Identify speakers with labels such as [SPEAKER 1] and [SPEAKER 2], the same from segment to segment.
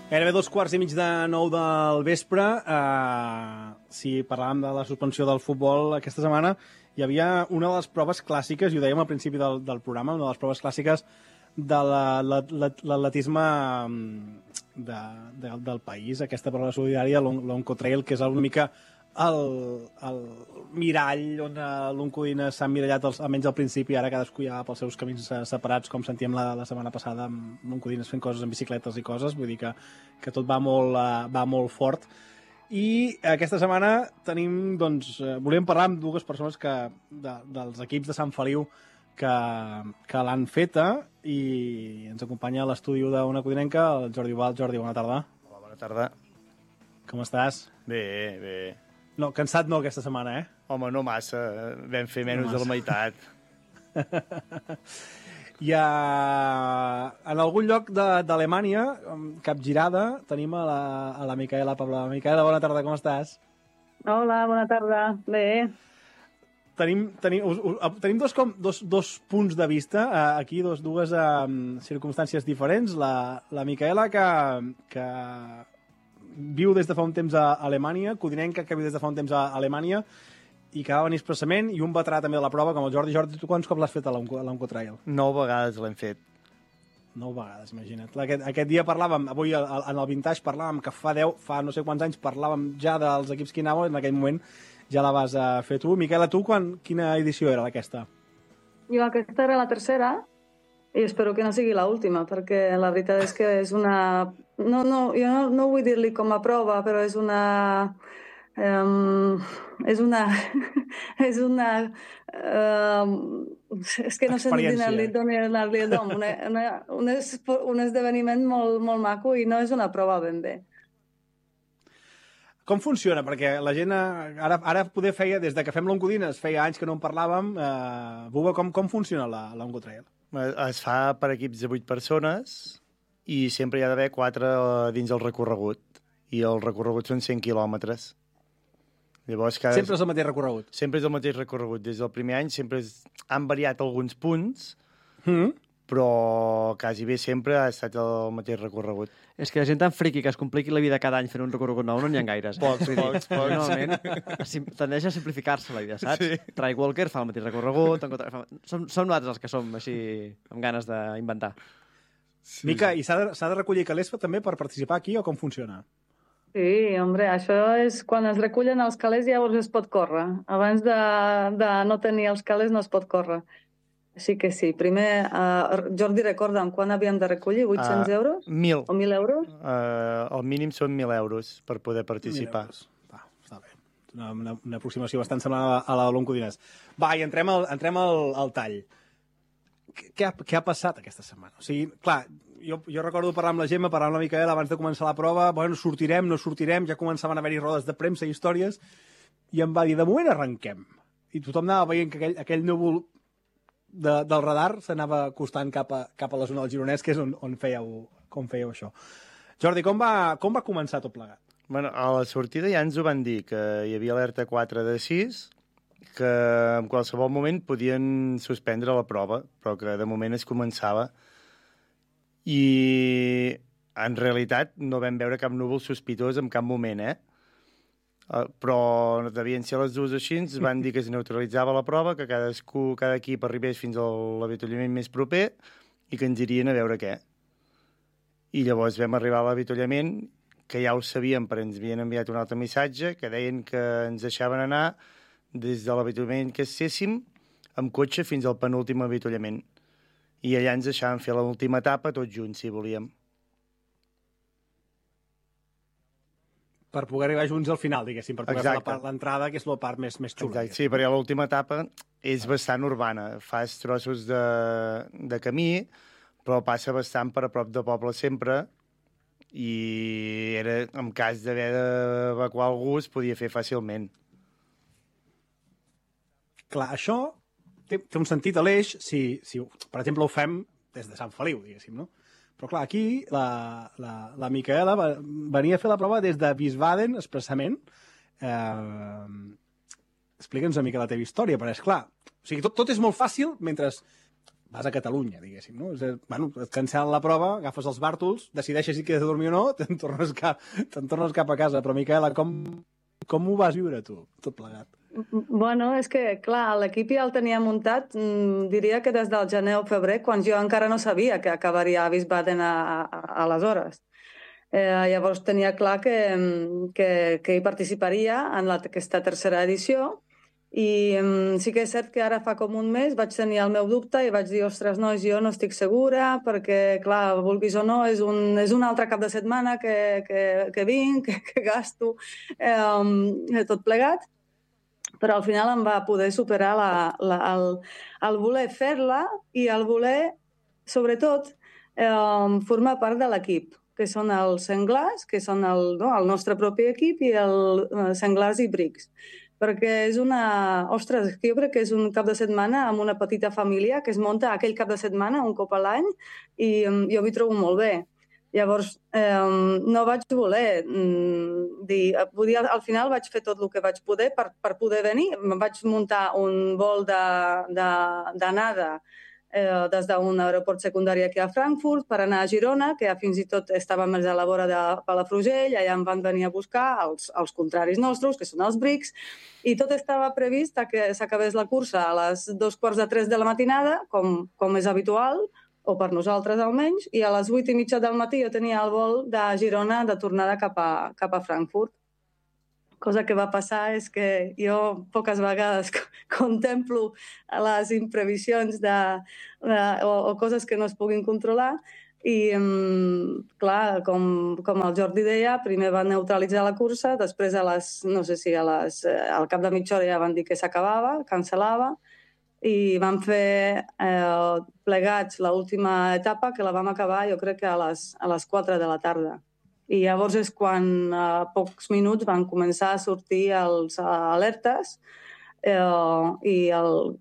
[SPEAKER 1] Gairebé 2:15 del vespre. Si parlàvem de la suspensió del futbol aquesta setmana, hi havia una de les proves clàssiques, i ho dèiem al principi del programa, una de les proves clàssiques de l'atletisme del país, aquesta prova solidària, l'Oncotrail, que és una mica el mirall on l'Oncodines s'ha emmirallat, almenys al principi. Ara cadascú ja va pels seus camins separats, com sentíem la setmana passada amb l'Oncodines fent coses amb bicicletes i coses, vull dir que tot va molt fort. I aquesta setmana tenim, doncs, volíem parlar amb dues persones dels equips de Sant Feliu que l'han feta, i ens acompanya a l'estudi d'Ona Codinenca el Jordi Ubal. Jordi, bona tarda.
[SPEAKER 2] Hola, bona tarda. Com
[SPEAKER 1] estàs?
[SPEAKER 2] Bé.
[SPEAKER 1] No, cansat no aquesta setmana, eh?
[SPEAKER 2] Home, no massa. Vam fer menys de la meitat.
[SPEAKER 1] I en algun lloc d'Alemanya, capgirada, tenim a la Micaela Pablo. Micaela, bona tarda, com estàs?
[SPEAKER 3] Hola, bona tarda. Bé.
[SPEAKER 1] Tenim dos punts de vista, aquí, dues circumstàncies diferents. La Micaela, que viu des de fa un temps a Alemanya, Codinenca, que viu des de fa un temps a Alemanya, i que va venir expressament, i un veterà també de la prova, com el Jordi. Jordi, tu quants cops l'has fet a l'Oncotrail?
[SPEAKER 2] 9 vegades l'hem fet.
[SPEAKER 1] 9 vegades, imagina't. Aquest dia parlàvem, avui en el Vintage parlàvem que fa no sé quants anys parlàvem ja dels equips que hi anàvem, en aquell moment ja la vas fer tu. Miquela, tu quina edició era aquesta?
[SPEAKER 3] Jo aquesta era la tercera, i espero que no sigui l'última, perquè la veritat és que és una... jo no vull dir-li com a prova, però és una... és que no sé donar-li el nom. Un esdeveniment molt maco, i no és una prova ben bé.
[SPEAKER 1] Com funciona? Perquè la gent ara poder feia, des de que fem l'Oncodines, feia anys que no en parlàvem. Buba, com funciona l'Oncotrail?
[SPEAKER 2] Es fa per equips de 8 persones i sempre hi ha d'haver 4 dins el recorregut. I el recorregut són 100 quilòmetres. Llavors,
[SPEAKER 1] sempre és el mateix recorregut?
[SPEAKER 2] Sempre és el mateix recorregut. Des del primer any sempre han variat alguns punts, però quasi bé sempre ha estat el mateix recorregut.
[SPEAKER 4] És que la gent tan friqui que es compliqui la vida cada any fent un recorregut nou no n'hi ha gaires.
[SPEAKER 2] Pocs.
[SPEAKER 4] Normalment tendeix a simplificar-se la vida, saps? Sí. Try Walker fa el mateix recorregut. Som nosaltres els que som així amb ganes d'inventar.
[SPEAKER 1] Sí. Mica, i s'ha de recollir calés també per participar aquí, o com funciona?
[SPEAKER 3] Sí, home, això és quan es recullen els calés, llavors es pot córrer. Abans de no tenir els calés no es pot córrer. Així que sí. Primer, Jordi, recorda'm, quan havíem de recollir? 800 euros?
[SPEAKER 2] 1.000.
[SPEAKER 3] O 1.000 euros?
[SPEAKER 2] El mínim són 1.000 euros per poder participar.
[SPEAKER 1] Va, està bé. Una aproximació bastant semblant a la de l'Oncodines. Va, i entrem al tall. Què ha passat aquesta setmana? O sigui, clar, jo recordo parlar amb la Gemma, parlar amb la Micaela abans de començar la prova. Bueno, sortirem, no sortirem, ja començaven a haver-hi rodes de premsa i històries, i em va dir, de moment arrenquem. I tothom anava veient que aquell núvol del radar s'anava acostant cap a la zona del Gironès, que és on fèieu això. Jordi, com va començar tot plegat?
[SPEAKER 2] Bueno, a la sortida ja ens ho van dir, que hi havia alerta 4 de 6, que en qualsevol moment podien suspendre la prova, però que de moment es començava. I en realitat no vam veure cap núvol sospitós en cap moment, però devien ser les dues així, ens van dir que es neutralitzava la prova, que cada equip arribés fins a l'avituallament més proper i que ens irien a veure què. I llavors vam arribar a l'avituallament, que ja ho sabíem, però ens havien enviat un altre missatge, que deien que ens deixaven anar des de l'avituallament que estéssim amb cotxe fins al penúltim avituallament. I allà ens deixaven fer l'última etapa tots junts, si volíem.
[SPEAKER 1] Per poder arribar junts al final, diguéssim, per poder fer l'entrada, que és la part més xula.
[SPEAKER 2] Exacte, sí, perquè l'última etapa és bastant urbana. Fas trossos de camí, però passa bastant per a prop de poble sempre, i en cas d'haver d'evacuar algú es podia fer fàcilment.
[SPEAKER 1] Clar, això té un sentit a l'eix si, per exemple, ho fem des de Sant Feliu, diguéssim, no? Però clar, aquí la Micaela venia a fer la prova des de Wiesbaden, expressament. Explica'ns una mica la teva història, perquè és clar, o sigui, tot és molt fàcil mentre vas a Catalunya, diguéssim, no? Bueno, et cancel·len la prova, agafes els bàrtols, decideixes si quedes a dormir o no, te'n tornes cap a casa. Però, Micaela, com ho vas viure tu, tot plegat?
[SPEAKER 3] Bueno, és que, clar, l'equip ja el tenia muntat, diria que des del gener o febrer, quan jo encara no sabia que acabaria a Wiesbaden aleshores. Llavors tenia clar que hi participaria en aquesta tercera edició, i sí que és cert que ara fa com un mes vaig tenir el meu dubte i vaig dir, ostres, nois, jo no estic segura perquè, clar, vulguis o no, és un altre cap de setmana que vinc, que gasto, tot plegat, però al final em va poder superar el voler fer-la i el voler, sobretot, formar part de l'equip, que són els Senglars, que són el nostre propi equip, i el Senglars i Brics. Perquè és ostres, jo crec que és un cap de setmana amb una petita família que es munta aquell cap de setmana un cop a l'any i jo m'hi trobo molt bé. Llavors, no vaig voler dir... Al final vaig fer tot el que vaig poder per poder venir. Vaig muntar un vol d'anada des d'un aeroport secundari aquí a Frankfurt per anar a Girona, que fins i tot estàvem més a la vora de Palafrugell, allà em van venir a buscar els contraris nostres, que són els Brics, i tot estava previst que s'acabés la cursa a les 2:45 de la matinada, com és habitual, o per nosaltres almenys, i a les 8:30 del matí jo tenia el vol de Girona de tornada cap a Frankfurt. Cosa que va passar és que jo poques vegades contemplo les imprevisions o coses que no es puguin controlar i, clar, com el Jordi deia, primer van neutralitzar la cursa, després al cap de mitja hora ja van dir que s'acabava, cancel·lava, i vam fer plegats l'última etapa, que la vam acabar jo crec que a les 4 de la tarda. I llavors és quan a pocs minuts van començar a sortir els alertes i el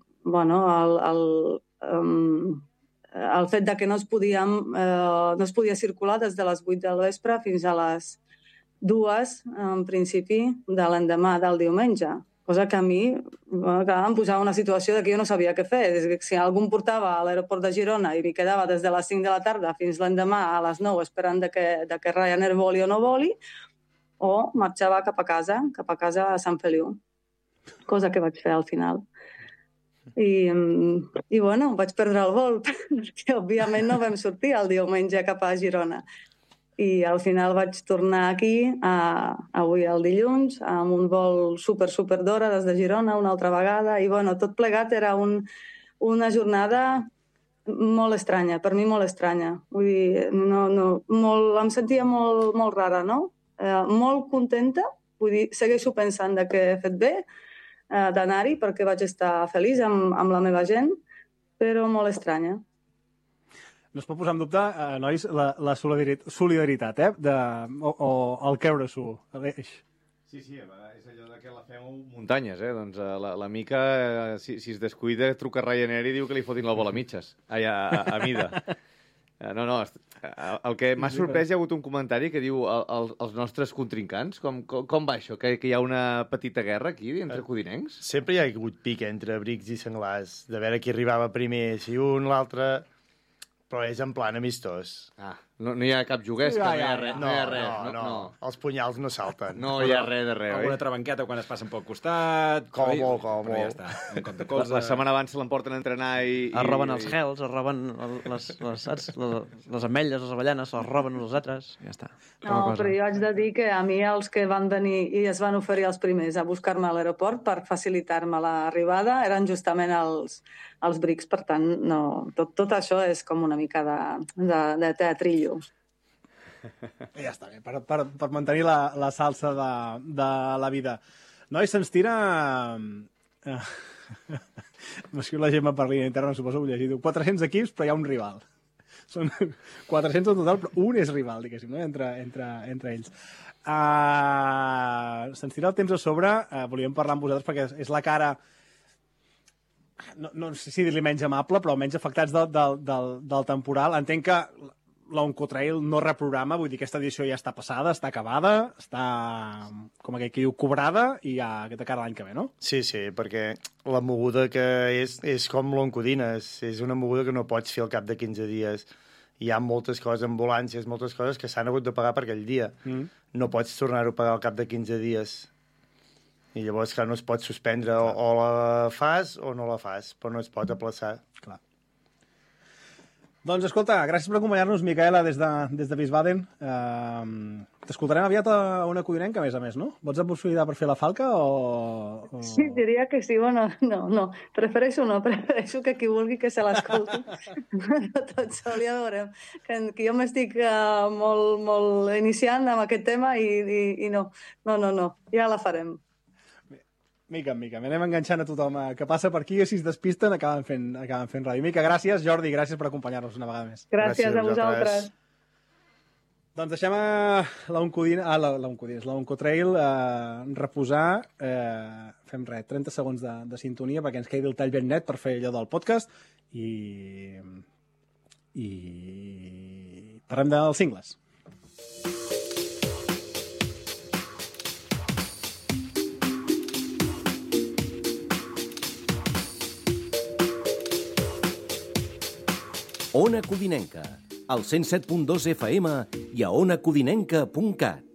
[SPEAKER 3] fet que no es podia circular des de les 8 del vespre fins a les 2, en principi, de l'endemà del diumenge. Cosa que a mi em posava una situació que jo no sabia què fer. Si algú em portava a l'aeroport de Girona i m'hi quedava des de les 5 de la tarda fins l'endemà a les 9 esperant que Ryanair voli o no voli, o marxava cap a casa a Sant Feliu. Cosa que vaig fer al final. I bueno, vaig perdre el vol, perquè òbviament no vam sortir el diumenge cap a Girona. I al final vaig tornar aquí, avui el dilluns, amb un vol super d'hora des de Girona, una altra vegada, i bueno, tot plegat era una jornada molt estranya, per mi molt estranya. Vull dir, em sentia molt rara, no? Molt contenta, vull dir, segueixo pensant que he fet bé d'anar-hi, perquè vaig estar feliç amb la meva gent, però molt estranya.
[SPEAKER 1] No es pot posar en dubte, nois, la solidaritat, o el creure-s'ho, Aleix.
[SPEAKER 5] Sí, és allò que la feu muntanyes, Doncs la Mica, si es descuida, truca a Ryanair i diu que li fotin la bola a mitges, a mida. No, el que m'ha sorprès, hi ha hagut un comentari que diu els nostres contrincants. Com va això? Que hi ha una petita guerra aquí, entre codinencs?
[SPEAKER 2] Sempre hi ha hagut pic entre Brics i Senglars, de veure qui arribava primer, si un, l'altre... Però és en plan amistós.
[SPEAKER 5] No hi ha cap juguesca, no hi ha res.
[SPEAKER 2] No. Els punyals no salten.
[SPEAKER 5] No hi ha res de res, oi?
[SPEAKER 6] Alguna trabanqueta quan es passen pel costat...
[SPEAKER 2] Com.
[SPEAKER 6] Però ja està, un cop de cosa...
[SPEAKER 5] La setmana abans se l'emporten a entrenar i...
[SPEAKER 4] Es roben els gels, es roben les ametlles, les avellanes, els roben els altres, ja està.
[SPEAKER 3] No, però jo haig de dir que a mi els que van venir i es van oferir els primers a buscar-me a l'aeroport per facilitar-me l'arribada eren justament els Brics, per tant, no, tot això és com una mica de teatrillo.
[SPEAKER 1] Ja està bé, per mantenir la salsa de la vida. Nois, se'ns tira... M'escriu la Gemma per línia interna, suposo que ho llegir. Diu 400 equips, però hi ha un rival. Són 400 en total, però un és rival, diguéssim, no? entre ells. Se'ns tira el temps a sobre. Volíem parlar amb vosaltres perquè és la cara... No sé si dir-li menys amable, però menys afectats del temporal. Entenc que l'Oncotrail no reprograma, vull dir que aquesta edició ja està passada, està acabada, està, com aquell que diu, cobrada, i ja de cara a l'any que ve, no?
[SPEAKER 2] Sí, perquè la moguda que és com l'Oncodines, és una moguda que no pots fer al cap de 15 dies. Hi ha moltes coses, ambulàncies, moltes coses que s'han hagut de pagar per aquell dia. No pots tornar-ho a pagar al cap de 15 dies. I llavors, clar, no es pot suspendre. O la fas o no la fas, però no es pot aplaçar.
[SPEAKER 1] Clar. Doncs, escolta, gràcies per acompanyar-nos, Micaela, des de Wiesbaden. T'escoltarem aviat a una codinenca, a més, no? Vols aprofitar per fer la falca o...?
[SPEAKER 3] Sí, diria que sí. Bueno, no. Prefereixo que qui vulgui que se l'escolti. Tot sol, ja veurem. Que jo m'estic molt iniciant amb aquest tema i no. Ja la farem.
[SPEAKER 1] Mica en mica. Anem enganxant a tothom que passa per aquí i si es despisten acaben fent ràdio. Mica, gràcies. Jordi, gràcies per acompanyar-nos una vegada més.
[SPEAKER 3] Gràcies a vosaltres.
[SPEAKER 1] Doncs deixem l'Oncotrail reposar. Fem 30 segons de sintonia perquè ens quedi el tall ben net per fer allò del podcast i parlem dels cingles.
[SPEAKER 7] Ona Codinenca, al 107.2 FM i a onacodinenca.cat.